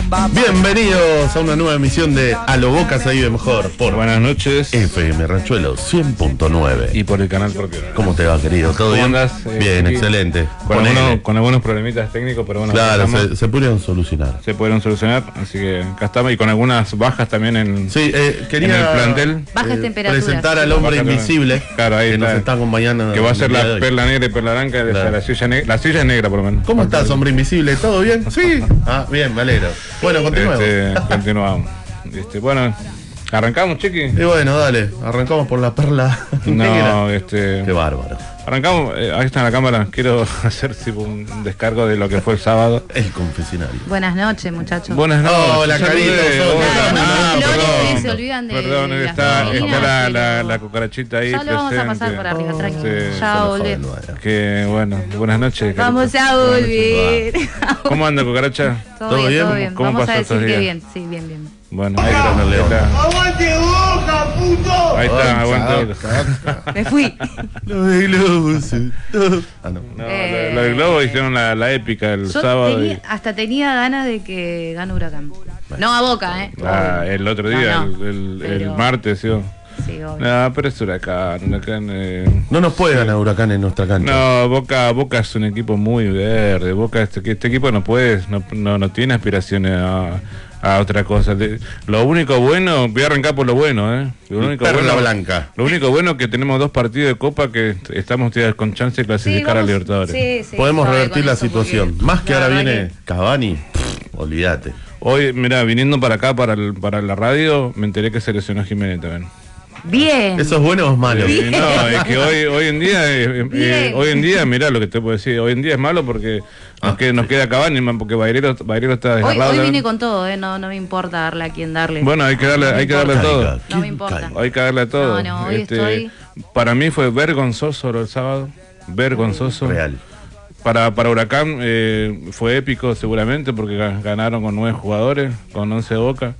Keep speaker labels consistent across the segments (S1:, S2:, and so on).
S1: Bienvenidos a una nueva emisión de A lo Boca se vive mejor por
S2: Buenas noches.
S1: FM Ranchuelo 100.9
S2: Y por el canal propio.
S1: ¿Cómo te va, querido? ¿Todo bien?
S2: ¿Cómo andas?
S1: Bien,
S2: Aquí,
S1: excelente.
S2: con algunos problemitas técnicos, pero bueno.
S1: Claro, se pudieron solucionar.
S2: Se pudieron solucionar, así que acá estamos. Y con algunas bajas también en,
S1: Sí, quería
S2: en el plantel.
S3: Bajas temperaturas.
S1: presentar al hombre
S2: Bajas
S1: invisible,
S2: claro, ahí
S1: que
S2: está.
S1: nos está acompañando.
S2: Que va a ser
S1: el día de
S2: la
S1: hoy.
S2: perla negra y perla blanca de
S1: Claro.
S2: la silla negra. La silla es negra, por lo menos.
S1: ¿Cómo estás, hombre invisible? ¿Todo bien?
S2: Sí.
S1: Ah, bien, me alegro. Bueno, continuemos.
S2: Continuamos. Bueno, arrancamos, Chiqui.
S1: Y bueno, dale, arrancamos por la perla negra.
S2: No,
S1: Qué bárbaro.
S2: arrancamos. Ahí está en la cámara. Quiero hacer tipo un descargo de lo que fue el sábado.
S1: El confesionario.
S3: Buenas noches, muchachos.
S2: Buenas noches.
S1: Hola,
S2: Saludé.
S1: Carlitos.
S2: Hola.
S3: Claro,
S1: Perdón.
S3: flores, se olvidan de
S2: Perdón,
S3: las
S2: está
S3: cocinas,
S2: la
S3: pero
S2: cucarachita ahí
S3: ya lo vamos a
S2: presente.
S3: pasar por arriba, tranquilo.
S2: Sí,
S3: Ya va a volver.
S2: Que bueno, buenas noches.
S3: Vamos
S2: Carita.
S3: a volver.
S2: ¿Cómo anda, cucaracha?
S1: ¿Todo bien?
S3: Todo bien.
S2: ¿Cómo
S3: Vamos a
S2: pasó
S3: decir
S2: estos
S3: que
S2: días?
S3: bien. Sí, bien, bien.
S2: Bueno,
S1: Ahí está el león.
S4: ¡Aguante Boca, puto!
S2: Ahí está, aguanta.
S3: Me fui.
S1: Lo de globos. Ah, no.
S2: No, lo del globo hicieron la épica el
S3: Yo
S2: sábado.
S3: hasta tenía ganas de que gane Huracán. No a Boca,
S2: El otro día,
S3: No,
S2: el
S3: pero-
S2: martes, ¿sí?
S3: Sí, obvio.
S2: No, pero es Huracán.
S1: No nos puede ganar Huracán en nuestra cancha.
S2: No, Boca es un equipo muy verde. Boca, este equipo no puede, no tiene aspiraciones a otra cosa. Lo único bueno, voy a arrancar por lo bueno, Lo único
S1: Perla
S2: bueno,
S1: blanca.
S2: Lo único bueno es que tenemos 2 partidos de Copa que estamos con chance de clasificar a
S3: vamos-
S2: Libertadores.
S3: sí,
S1: Podemos
S3: suave
S1: revertir
S3: con
S1: la
S3: eso,
S1: situación.
S3: porque
S1: Más que
S3: la
S1: ahora
S3: verdad
S1: viene Cavani, olvídate.
S2: Hoy, mira, viniendo para acá, para la radio, me enteré que se lesionó Jiménez también.
S3: Bien.
S1: ¿Eso es bueno o es malo?
S2: No, es que hoy en día,
S3: Bien.
S2: mirá lo que te puedo decir, hoy en día es malo porque nos queda Cavani, porque Bairero está
S3: Hoy
S2: desgarrado.
S3: vine con todo, no me importa darle a quién darle.
S2: Bueno, hay que darle todo.
S3: No me importa.
S2: Hay que darle todo.
S3: No, hoy estoy-
S2: Para mí fue vergonzoso el sábado. Vergonzoso.
S1: Real.
S2: Para Huracán fue épico seguramente porque ganaron con 9 jugadores, con 11 de Boca.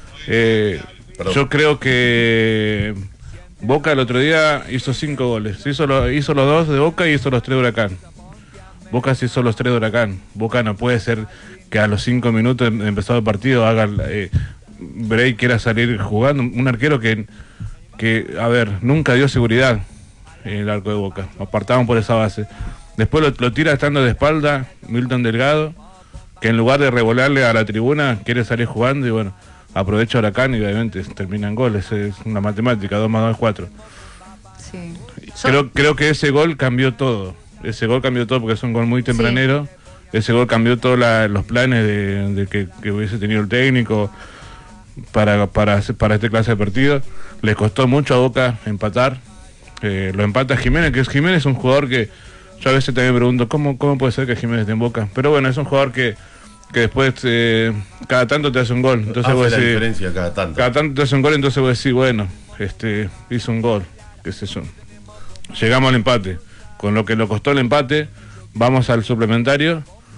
S2: Yo creo que Boca el otro día hizo 5 goles. Hizo los 2 de Boca y hizo los 3 de Huracán. Boca sí hizo los 3 de Huracán. Boca no puede ser que a los 5 minutos de empezado el partido haga Bray quiera salir jugando. Un arquero que a ver, nunca dio seguridad en el arco de Boca. Apartaban por esa base. Después lo tira estando de espalda Milton Delgado, que en lugar de revolarle a la tribuna quiere salir jugando y bueno, aprovecha Huracán y obviamente termina en goles. Es una matemática, 2 más 2 es 4.
S3: Sí.
S2: Creo que ese gol cambió todo. Ese gol cambió todo porque es un gol muy tempranero. Sí. Ese gol cambió todos los planes de que hubiese tenido el técnico para este clase de partido. Le costó mucho a Boca empatar. Lo empata Jiménez, que Jiménez es un jugador que yo a veces también me pregunto ¿cómo puede ser que Jiménez esté en Boca? Pero bueno, es un jugador que después cada tanto te hace un gol. Entonces
S1: Hace
S2: vos
S1: la
S2: decís,
S1: diferencia cada tanto.
S2: cada tanto te hace un gol, entonces vos decís, bueno, hizo un gol, qué sé yo. Llegamos al empate. Con lo que nos costó el empate, vamos al suplementario.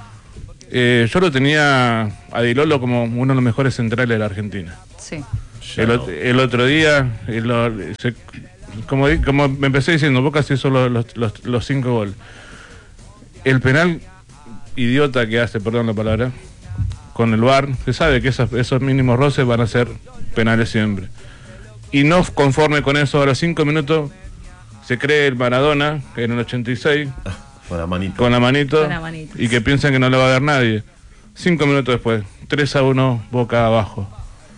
S2: Yo lo tenía a Di Lolo como uno de los mejores centrales de la Argentina.
S3: Sí.
S2: El otro día, como me empecé diciendo, Boca se hizo los 5 goles. El penal idiota que hace, perdón la palabra, con el VAR, se sabe que esos mínimos roces van a ser penales siempre. Y no conforme con eso, a los 5 minutos se cree el Maradona, en el 86,
S1: Con la manito.
S3: Con la manito.
S2: y que piensan que no le va a dar nadie. 5 minutos después, 3-1, Boca abajo.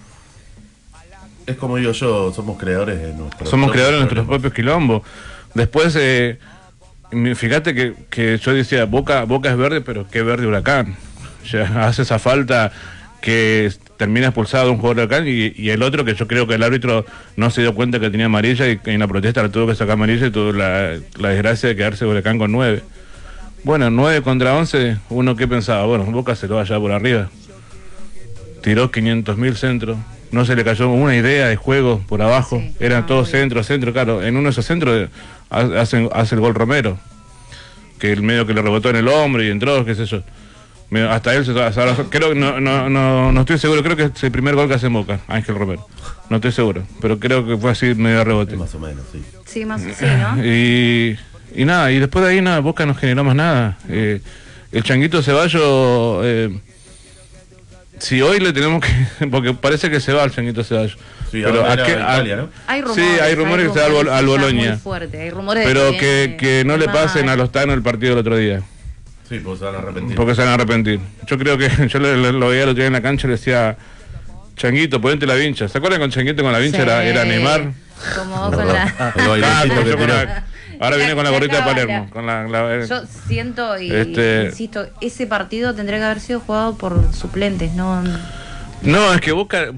S1: Es como digo yo, somos creadores de nuestros
S2: Somos creadores de nuestros
S1: problemas.
S2: propios quilombos. Después, fíjate que yo decía, Boca es verde, pero qué verde Huracán. Ya hace esa falta que termina expulsado un jugador de Huracán y el otro que yo creo que el árbitro no se dio cuenta que tenía amarilla y en la protesta le tuvo que sacar amarilla y tuvo la desgracia de quedarse Huracán con 9. Bueno, 9 contra 11, uno que pensaba, bueno, Boca se lo va allá por arriba. Tiró 500.000 centros. No se le cayó una idea de juego por abajo.
S3: Sí,
S2: Eran todos centro, claro. En uno de esos centros hace el gol Romero. Que el medio que le rebotó en el hombro y entró, qué sé yo. Hasta él creo que no estoy seguro, creo que es el primer gol que hace en Boca, Ángel Romero. No estoy seguro, pero creo que fue así medio a rebote.
S1: Más o menos, sí.
S3: Sí, más sí, ¿no?
S2: Y nada, y después de ahí nada, Boca no generó más nada. El Changuito Ceballos si hoy le tenemos que... Porque parece que se va el Changuito Ceballos.
S1: Sí,
S2: pero
S1: ahora era Italia, ¿no?
S3: Hay rumores,
S2: sí, hay rumores que se va al Boloña.
S3: Muy fuerte. Hay rumores
S2: Pero
S3: de
S2: que no le pasen a los Tano el partido del otro día.
S1: Sí, porque se van a arrepentir.
S2: Porque se van a arrepentir. Yo creo que yo lo veía el otro día en la cancha y le decía, Changuito, ponete la vincha. ¿Se acuerdan con Changuito con la vincha?
S3: Sí.
S2: Era Neymar.
S3: Como con la...
S1: El bailecito que
S2: Yo con
S1: tiró.
S2: ahora viene con la gorrita de Palermo.
S3: Yo siento y insisto, ese partido tendría que haber sido jugado por suplentes, no...
S2: No, es que Boca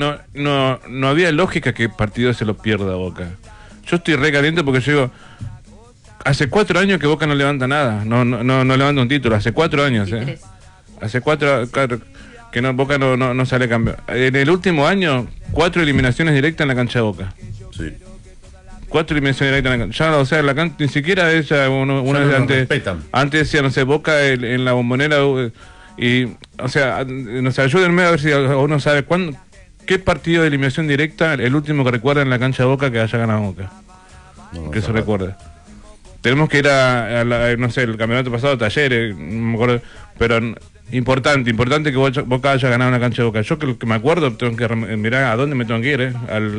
S2: no había lógica que el partido se lo pierda Boca. Yo estoy re caliente porque yo digo, hace 4 años que Boca no levanta nada, no levanta un título, hace 4 años, hace 4 que Boca no sale campeón. En el último año, 4 eliminaciones directas en la cancha de Boca.
S1: Sí.
S2: 4 eliminaciones directas en la cancha. Ya, o sea, la cancha ni siquiera ella, una vez antes decía, no sé, Boca en la Bombonera... Y, o sea, nos ayúdenme a ver si uno sabe qué partido de eliminación directa, el último que recuerda en la cancha de Boca que haya ganado Boca. No, que se recuerda. Tenemos que ir no sé, el campeonato pasado, Talleres, no me acuerdo, pero importante que Boca haya ganado en la cancha de Boca. Yo que me acuerdo, tengo que mirar a dónde me tengo que ir,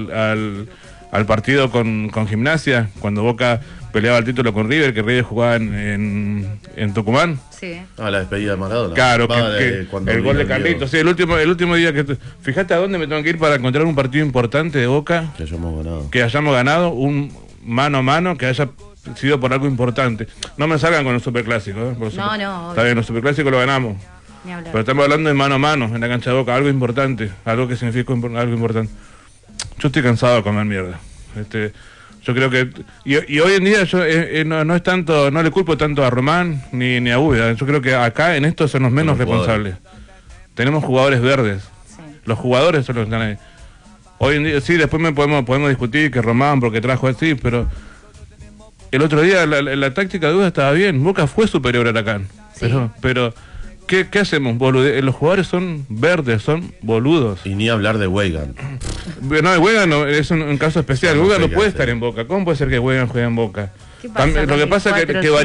S2: al partido con Gimnasia, cuando Boca peleaba el título con River, que River jugaba en Tucumán.
S3: Sí.
S1: La despedida de Maradona.
S2: Claro, el gol de Carlitos. Sí, el último día que... Fíjate a dónde me tengo que ir para encontrar un partido importante de Boca. Que hayamos ganado. Un mano a mano que haya sido por algo importante. No me salgan con el superclásico.
S3: No.
S2: Está bien, el superclásico lo ganamos. Pero estamos hablando de mano a mano en la cancha de Boca. Algo importante. Algo que significa algo importante. Yo estoy cansado de comer mierda. Yo creo que... Y hoy en día yo no es tanto, no le culpo tanto a Román ni a Úbeda. Yo creo que acá en esto son los menos responsables. Tenemos jugadores verdes. Sí. Los jugadores son los que están ahí. Hoy en día, sí, después podemos discutir que Román porque trajo así, pero... El otro día la táctica de Úbeda estaba bien. Boca fue superior a Huracán. Sí. Pero ¿qué hacemos? Los jugadores son verdes, son boludos.
S1: Y ni hablar de Weigand.
S2: No, Weigand es un caso especial. Weigand no puede estar en Boca. ¿Cómo puede ser que Weigand juegue en Boca? Lo que pasa es que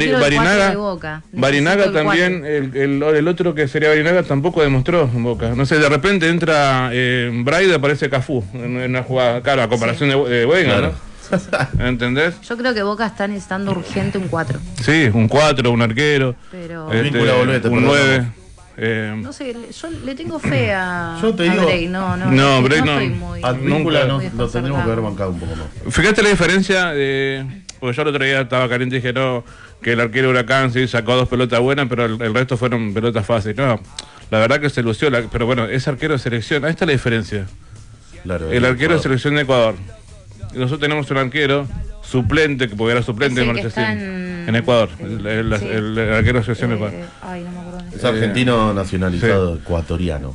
S2: Barinaga también, el otro que sería Barinaga tampoco demostró en Boca. No sé, de repente entra Braida, aparece Cafú en una jugada, claro, a comparación de Weigand, claro. ¿No? ¿Entendés?
S3: Yo creo que Boca está necesitando urgente un 4.
S2: Sí, un 4, un arquero.
S3: Pero...
S2: un 9.
S3: No sé, yo le tengo fe a
S1: yo te digo,
S3: Bray.
S1: No,
S2: Bray
S3: no.
S1: Nunca lo tendremos que haber bancado un poco más.
S2: Fíjate la diferencia, porque yo el otro día estaba caliente y dije, no, que el arquero Huracán sí sacó 2 pelotas buenas, pero el resto fueron pelotas fáciles. No, la verdad que se lució, pero bueno, es arquero de selección. Ahí está la diferencia.
S1: Claro,
S2: el arquero de selección de Ecuador. Nosotros tenemos un arquero suplente, que porque era suplente en Ecuador, el arquero de selección de Ecuador.
S3: Ay, no me acuerdo.
S1: Es argentino nacionalizado, ecuatoriano.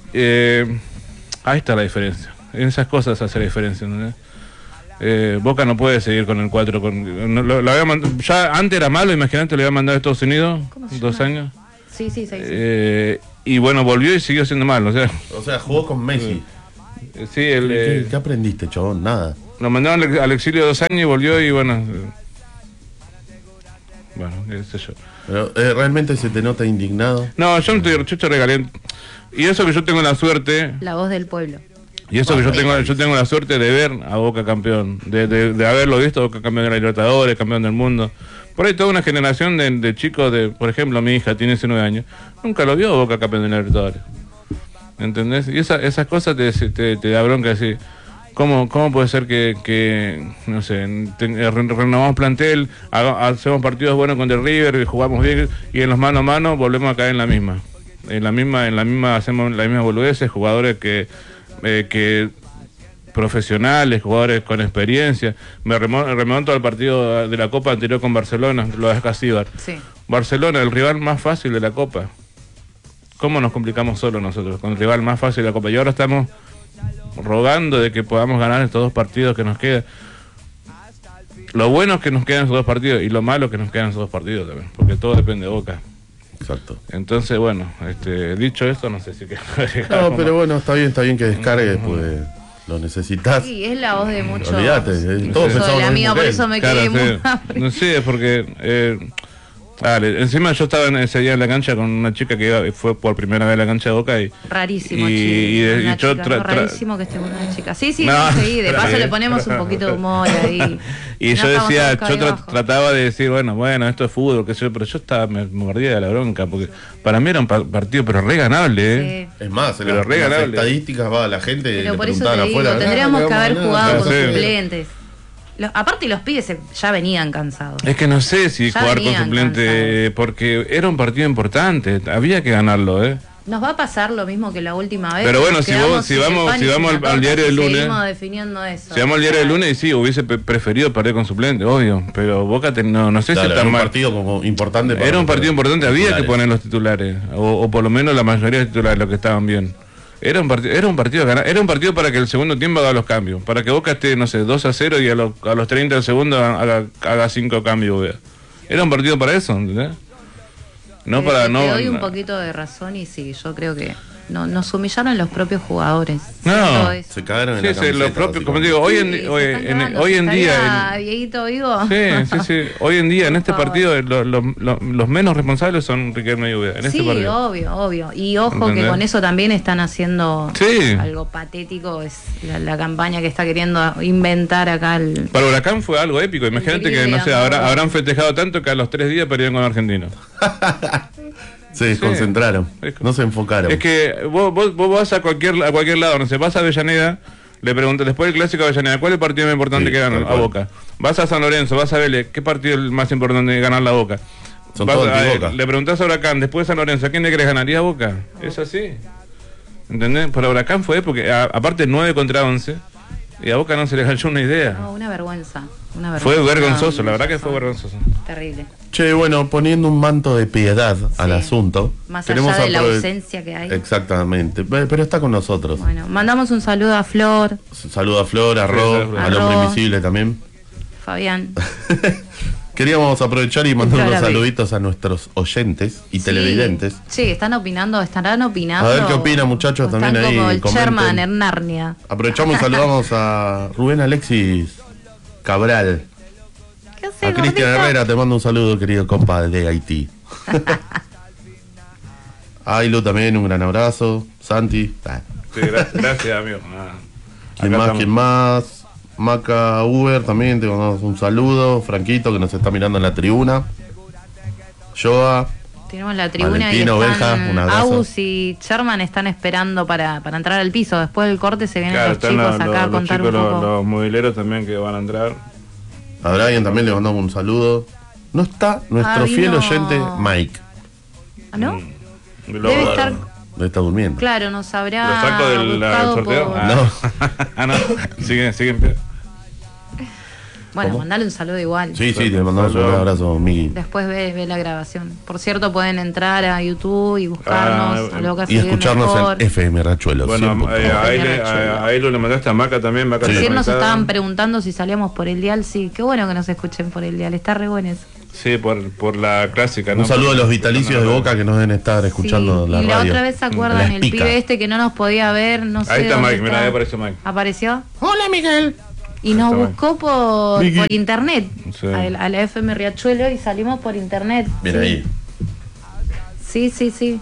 S2: Ahí está la diferencia. En esas cosas hace la diferencia, ¿no? Boca no puede seguir con el 4. Ya antes era malo, imagínate, le había mandado a Estados Unidos 2 años.
S3: Sí.
S2: Y bueno, volvió y siguió siendo malo.
S1: O sea, jugó con Messi.
S2: Sí,
S1: ¿Qué aprendiste, chabón? Nada.
S2: Lo mandaron al exilio 2 años y volvió y bueno... qué sé yo.
S1: Pero, ¿realmente se te nota indignado?
S2: No, yo no te regalé. Y eso que yo tengo la suerte...
S3: La voz del pueblo.
S2: Y eso que yo tengo la suerte de ver a Boca campeón. De haberlo visto, Boca campeón de la Libertadores, campeón del mundo. Por ahí toda una generación de chicos, por ejemplo, mi hija tiene 19 años, nunca lo vio Boca campeón de la Libertadores. ¿Entendés? Y esas cosas te da bronca decir... ¿Cómo puede ser que no sé, renovamos plantel, hacemos partidos buenos contra el River, jugamos bien y en los mano a mano volvemos a caer en la misma? En la misma hacemos las mismas boludeces, jugadores que profesionales, jugadores con experiencia. Me remonto al partido de la Copa anterior con Barcelona, lo de Casíbar.
S3: Sí.
S2: Barcelona, el rival más fácil de la Copa. ¿Cómo nos complicamos solo nosotros con el rival más fácil de la Copa? Y ahora estamos rogando de que podamos ganar estos 2 partidos que nos quedan. Lo bueno es que nos quedan esos 2 partidos y lo malo es que nos quedan esos 2 partidos también, porque todo depende de Boca.
S1: Exacto.
S2: Entonces, bueno, dicho esto, no sé si queda.
S1: No, pero bueno, está bien que descargue, pues lo necesitas.
S3: Sí, es la voz de muchos.
S1: Olvídate, todos pensamos
S3: amigo, por eso me quedé muy...
S2: No sé, es porque Encima yo estaba ese día en la cancha con una chica que fue por primera vez a la cancha de Boca y...
S3: Rarísimo, rarísimo que esté con una chica. Sí,
S2: no,
S3: sí, de paso le ponemos un poquito de humor ahí.
S2: Y yo decía, trataba de decir, bueno, esto es fútbol, qué sé yo, pero yo me mordía de la bronca, porque para mí era un partido, pero re ganable,
S1: Sí. Es más, en las estadísticas va la gente,
S3: pero
S1: le
S3: por eso te
S1: preguntaban
S3: digo,
S1: afuera.
S3: tendríamos que haber jugado con suplentes. Aparte los pibes ya venían cansados.
S2: Es que no sé si ya jugar con suplente, porque era un partido importante, había que ganarlo,
S3: Nos va a pasar lo mismo que la última vez.
S2: Pero bueno, si vamos al diario del lunes.
S3: Seguimos definiendo eso.
S2: Si vamos al diario del lunes, y sí, hubiese preferido perder con suplente, obvio. Pero Boca no sé si está
S1: mal. Era
S2: un
S1: partido como importante.
S2: Era un partido importante, había que poner los titulares. O por lo menos la mayoría de titulares, los que estaban bien. Era un partido para que el segundo tiempo haga los cambios. Para que Boca esté, no sé, 2-0 y a los 30 del segundo haga 5 cambios. Era un partido para eso, ¿entendés? No para
S3: te doy un poquito de razón y sí, yo creo que nos humillaron los propios jugadores.
S1: Se cagaron en la camiseta,
S2: los propios, como digo, hoy en día
S3: Vieguito vivo.
S2: Sí. Hoy en día en este partido los menos responsables son Riquelme y Úbeda.
S3: Sí, obvio. Y ojo, ¿entendés? Que con eso también están haciendo algo patético, es la campaña que está queriendo inventar acá
S2: Para Huracán fue algo épico. Imagínate que, no sé, habrán festejado tanto que a los 3 días perdieron con Argentinos.
S1: Se desconcentraron, no se enfocaron.
S2: Es que vos vas a cualquier lado, no sé, vas a Avellaneda, le preguntas, después del clásico de Avellaneda, ¿cuál es el partido más importante que ganan? A Boca. Vas a San Lorenzo, vas a Vélez, ¿qué partido es el más importante de ganar la Boca?
S1: Son todos anti-Boca.
S2: Le preguntás a Huracán, después de San Lorenzo, ¿a quién le querés ganaría a Boca? Es así. ¿Entendés? Para Huracán fue porque, aparte 9 contra 11, y a Boca no se le cayó una idea.
S3: No, una vergüenza.
S2: Fue vergonzoso, la verdad que fue vergonzoso.
S3: Terrible.
S1: Che, bueno, poniendo un manto de piedad al asunto.
S3: Más allá de la ausencia que hay.
S1: Exactamente, pero está con nosotros.
S3: Bueno, mandamos un saludo a Flor.
S1: Saludo a Flor, a Ro, al hombre invisible también.
S3: Fabián.
S1: Queríamos aprovechar y mandar unos saluditos a nuestros oyentes y televidentes.
S3: Sí, estarán opinando.
S1: A ver qué opinan, muchachos, también ahí.
S3: Como el Sherman en Narnia.
S1: Aprovechamos y saludamos a Rubén Alexis Cabral.
S3: ¿Qué hace,
S1: a Cristian Herrera, te mando un saludo, querido compa de Haití. A Ailu también, un gran abrazo. Santi.
S2: Sí, gracias, amigo.
S1: ¿Quién más? Maca Uber también, te mandamos un saludo. Franquito, que nos está mirando en la tribuna. Joa.
S3: Tenemos la tribuna
S1: Valentino,
S3: y
S1: Benja, un abrazo.
S3: Agus y Sherman están esperando para entrar al piso. Después del corte se vienen los chicos acá a contar un poco.
S2: Los mobileros también que van a entrar.
S1: A Brian también le mandamos un saludo. No está nuestro fiel oyente Mike.
S3: ¿Ah, no? Debe estar
S1: durmiendo.
S3: Claro, nos habrá
S2: ¿Lo saco del sorteo?
S1: No.
S2: No. Siguen.
S3: Bueno,
S1: ¿Cómo?
S3: mandale un saludo igual.
S1: Sí, te mandamos un abrazo, Miguel.
S3: Después ve la grabación. Por cierto, pueden entrar a YouTube y buscarnos a Loca
S1: y escucharnos
S3: mejor.
S1: en FM Rachuelo.
S2: Bueno, ahí lo mandaste a Maca también. Maca
S3: Recién nos estaban preguntando si salíamos por el dial. Sí, qué bueno que nos escuchen por el dial. Está re bueno eso.
S2: Sí, por la clásica, ¿no?
S1: Un saludo a los vitalicios de Boca que nos deben estar escuchando la radio.
S3: Y la otra vez se acuerdan el pibe este que no nos podía ver, no sé.
S2: Ahí está Mike, mira, ahí apareció Mike.
S3: ¿Apareció?
S1: Hola, Miguel.
S3: Y nos buscó por internet,
S2: sí.
S3: a la FM Riachuelo, y salimos por internet.
S1: Bien ahí.
S3: Sí.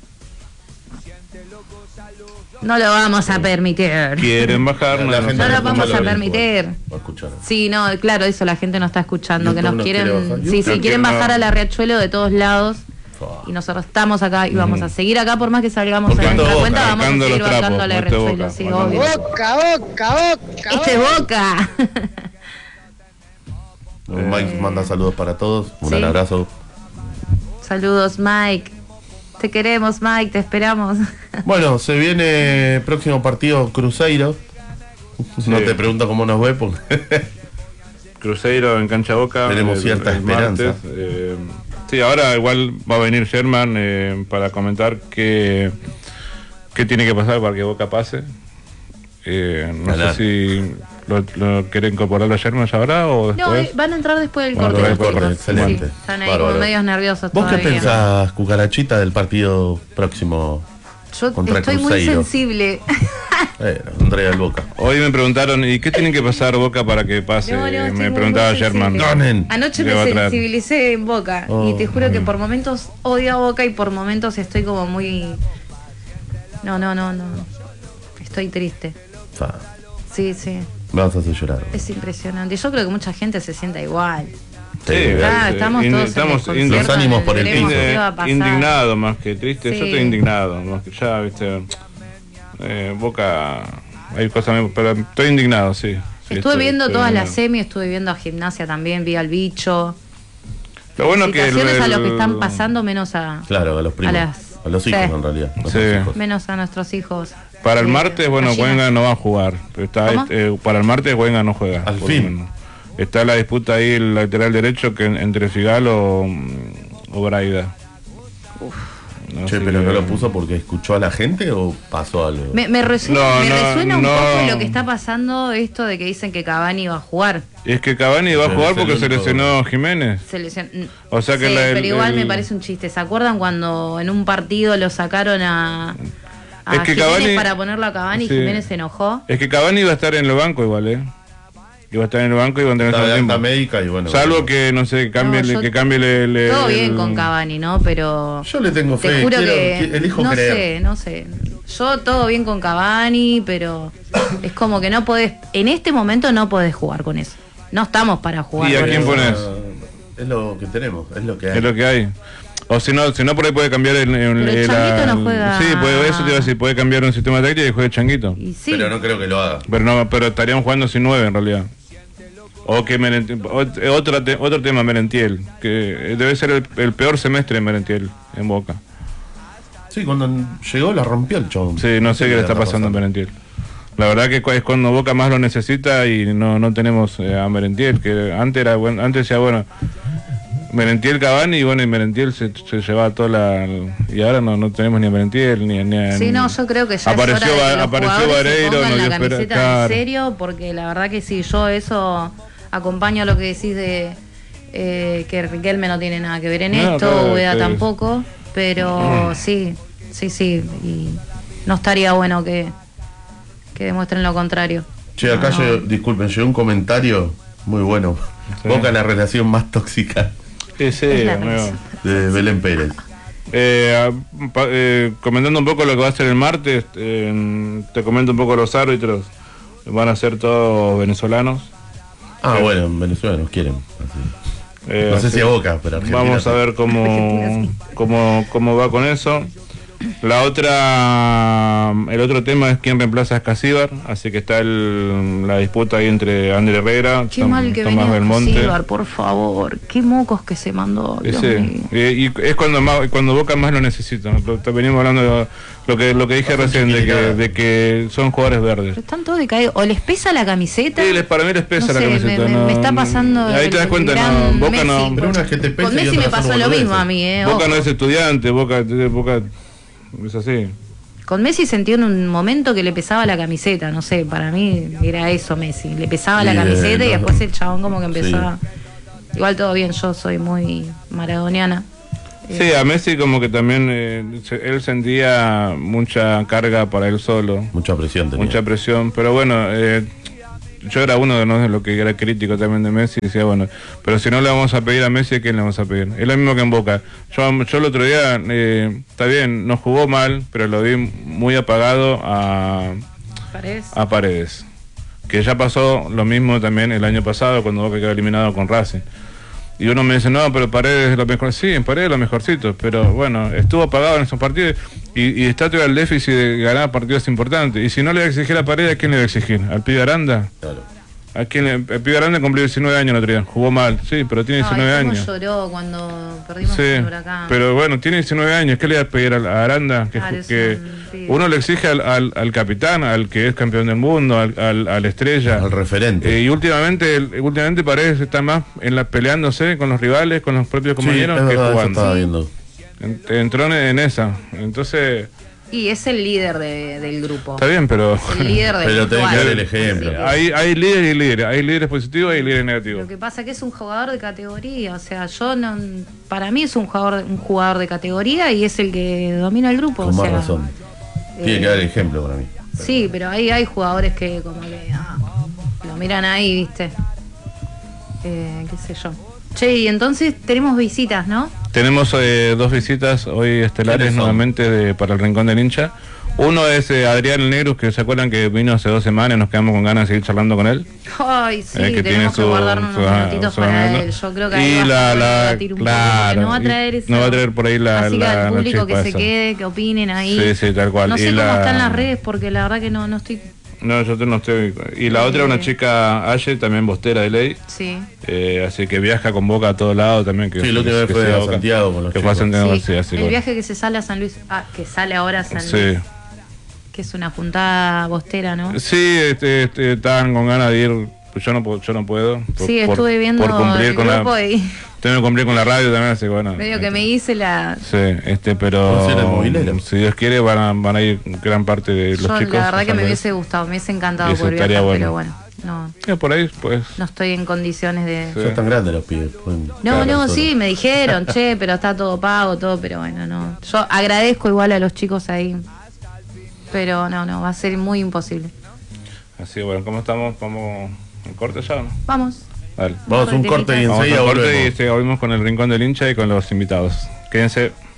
S3: No lo vamos a permitir.
S2: Quieren bajar,
S3: no lo vamos a permitir. Sí, no, claro, eso la gente no está escuchando, que nos quieren, quieren bajar a la Riachuelo de todos lados. Y nosotros estamos acá y vamos a seguir acá por más que salgamos en nuestra cuenta, vamos a seguir bajando a la Riachuelo, sí, obvio.
S4: Boca.
S3: Este Boca.
S1: Mike manda saludos para todos, un gran abrazo.
S3: Saludos, Mike. Te queremos, Mike, te esperamos.
S1: Bueno, se viene próximo partido Cruzeiro. Sí. No te pregunto cómo nos ve porque
S2: Cruzeiro en cancha Boca.
S1: Tenemos cierta esperanza.
S2: Sí, ahora igual va a venir Sherman para comentar qué tiene que pasar para que Boca pase. No sé si lo quiere incorporar a Sherman ya ahora o después.
S3: No, van a entrar después del corte.
S1: Excelente.
S3: Sí, están ahí como medios nerviosos.
S1: ¿Vos qué pensás, Cucarachita, del partido próximo?
S3: Yo
S1: contra
S3: estoy
S1: Cruzeiro?
S3: Muy sensible
S1: Andrea del Boca.
S2: Hoy me preguntaron, ¿y qué tienen que pasar Boca para que pase? Me preguntaba Germán.
S3: Anoche me sensibilicé en Boca y te juro que por momentos odio a Boca y por momentos estoy como muy... No. Estoy triste. Sí.
S1: Me vas a hacer llorar.
S3: Es impresionante. Yo creo que mucha gente se sienta igual.
S2: Sí,
S3: estamos todos
S1: los ánimos por el piso.
S2: Indignado más que triste. Sí. Yo estoy indignado, más que ya, viste, Boca, hay cosas, pero estoy indignado, sí.
S3: Estuve viendo todas las semis, estuve viendo a Gimnasia también, vi al Bicho.
S2: Lo bueno que
S3: a los que están pasando, menos a...
S1: Claro, a los primos. A los hijos, en realidad.
S2: Sí.
S3: Menos a nuestros hijos.
S2: Para el martes, bueno, Cuenca no va a jugar. Para el martes, Cuenca no juega.
S1: Al fin.
S2: Está la disputa ahí, el lateral derecho, que entre Figal o Braida.
S1: ¿Pero no lo puso porque escuchó a la gente o pasó algo?
S3: Me resuena un poco lo que está pasando, esto de que dicen que Cavani va a jugar.
S2: Es que Cavani va a jugar porque se lesionó Jiménez. O sea que
S3: pero igual me parece un chiste. ¿Se acuerdan cuando en un partido lo sacaron a Jiménez
S2: Cavani,
S3: para ponerlo a Cavani y Jiménez se enojó?
S2: Es que Cavani iba a estar en el banco igual, Iba a estar en el banco y iba a tener
S1: tiempo médica y bueno.
S2: Salvo que, no sé, cambie
S3: todo bien con Cavani, ¿no? Pero...
S1: Yo le tengo fe.
S3: Te juro que...
S1: Elijo creer.
S3: No sé. Yo todo bien con Cavani, pero es como que no podés... En este momento no podés jugar con eso. No estamos para jugar.
S2: ¿Y a quién pones?
S1: Es lo que tenemos, es lo que hay.
S2: Es lo que hay. O si no por ahí puede cambiar
S3: el Changuito no juega.
S2: Sí, eso te iba a decir, puede cambiar un sistema táctico y juegue Changuito.
S3: Sí.
S1: Pero no creo que lo haga.
S2: Pero estarían jugando sin 9 en realidad. O que otro tema, Merentiel, que debe ser el peor semestre de Merentiel en Boca.
S1: Sí, cuando llegó la rompió el chabón.
S2: Sí, no sé qué le está pasando a Merentiel. La verdad que es cuando Boca más lo necesita y no tenemos a Merentiel, que antes decía, bueno, Merentiel, Cavani, y bueno, y Merentiel se llevaba toda y ahora no tenemos ni a Merentiel ni a...
S3: Sí, no, yo creo que ya
S2: apareció Vareiro,
S3: no la camiseta en serio, porque la verdad que sí, yo eso acompaño a lo que decís de que Riquelme no tiene nada que ver en esto, Ubeda tampoco, pero sí, y no estaría bueno que demuestren lo contrario.
S1: Che, acá disculpen, llegó un comentario muy bueno. Sí. Boca la relación más tóxica.
S2: Sí,
S1: de Belén Pérez.
S2: Comentando un poco lo que va a ser el martes, te comento un poco los árbitros. Van a ser todos venezolanos.
S1: Bueno, en Venezuela nos quieren. No sé si a Boca, pero Argentina.
S2: Vamos a ver cómo va con eso. El otro tema es quién reemplaza a Escasíbar, así que está la disputa ahí entre Ander Herrera,
S3: Tomás Belmonte. Escasíbar, por favor, qué mocos que se mandó.
S2: Y es cuando Boca más lo necesita. Venimos hablando de lo que dije recién, de que son jugadores verdes.
S3: Pero están todos decaídos, o les pesa la camiseta.
S2: Sí, para mí les pesa la camiseta.
S3: Me está pasando.
S2: Ahí te das cuenta, Boca no.
S1: Pero una que te pesa.
S3: Con Messi me pasó lo mismo a mí,
S2: Boca no es estudiante, Boca es así.
S3: Con Messi sentí en un momento que le pesaba la camiseta, no sé, para mí era eso Messi, le pesaba la camiseta y después el chabón como que empezaba. Igual todo bien, yo soy muy maradoniana.
S2: Sí, a Messi como que también él sentía mucha carga para él solo.
S1: Mucha presión,
S2: pero bueno, yo era uno de los que era crítico también de Messi y decía, bueno, pero si no le vamos a pedir a Messi, ¿a quién le vamos a pedir? Es lo mismo que en Boca. Yo el otro día, está bien, no jugó mal, pero lo vi muy apagado a Paredes. Que ya pasó lo mismo también el año pasado cuando Boca quedó eliminado con Racing. Y uno me dice, no, pero Paredes es lo mejor. Sí, en Paredes es lo mejorcito, pero bueno, estuvo apagado en esos partidos y está todavía el déficit de ganar partidos importantes. Y si no le va a exigir a Paredes, ¿a quién le va a exigir? ¿Al pibe Aranda?
S1: Claro.
S2: El pibe Aranda cumplió 19 años el otro día, jugó mal, sí, pero tiene 19 años.
S3: Lloró cuando perdimos el Huracán.
S2: Pero bueno, tiene 19 años, ¿qué le va a pedir a Aranda? Que uno le exige al capitán, al que es campeón del mundo, al estrella.
S1: Al referente.
S2: Y últimamente Paredes está más peleándose con los rivales, con los propios compañeros, que jugando. Entró en esa, entonces...
S3: Y es el líder del grupo.
S2: Está bien, pero...
S3: El líder
S1: pero tenés que dar el ejemplo.
S2: Hay líderes y líderes. Hay líderes positivos y hay líderes negativos.
S3: Lo que pasa es que es un jugador de categoría. O sea, para mí es un jugador de categoría y es el que domina el grupo.
S1: Con más razón. Tiene que dar el ejemplo para mí.
S3: Sí, pero ahí hay jugadores que como que lo miran ahí, ¿viste? Qué sé yo. Che, y entonces tenemos visitas, ¿no?
S2: Tenemos 2 visitas hoy estelares nuevamente para el Rincón del Hincha. Uno es Adrián el Negrus, que se acuerdan que vino hace 2 semanas, nos quedamos con ganas de seguir charlando con él.
S3: Ay, sí, que tenemos que guardarnos unos minutitos para él. Yo creo que ahí va a debatir un poco, no va a traer eso.
S2: No va a traer por ahí
S3: así que al público que se quede, que opinen ahí.
S2: Sí, tal cual.
S3: No sé cómo están las redes, porque la verdad que no estoy...
S2: No, yo no estoy. Y la otra, una chica, Aye, también bostera de ley.
S3: Sí.
S2: Así que viaja con Boca a todos lados también. Que
S1: sí, la última vez fue a Santiago con los
S2: que fue a Santiago, sí, así
S3: el viaje que se sale a San Luis, que sale ahora a San Luis. Sí. Que es una juntada bostera, ¿no?
S2: Sí, estaban con ganas de ir. Yo no puedo.
S3: Sí, estuve viendo
S2: por cumplir
S3: el
S2: con
S3: grupo
S2: tengo que cumplir con la radio también, así que bueno.
S3: Medio que me hice la...
S2: Sí, pero si Dios quiere van a ir gran parte de los chicos.
S3: La verdad que me hubiese gustado, me hubiese encantado poder viajar, pero bueno. No.
S2: Por ahí, pues.
S3: No estoy en condiciones de...
S1: Son tan grandes los pibes.
S3: No, sí, me dijeron, che, pero está todo pago, todo, pero bueno, no. Yo agradezco igual a los chicos ahí, pero no, va a ser muy imposible.
S2: Así, bueno, ¿cómo estamos? ¿Vamos al corte ya o no?
S3: Vamos.
S2: Dale.
S1: Vamos a un corte y enseguida volvemos.
S2: Y volvemos con el Rincón del Hincha y con los invitados. Quédense.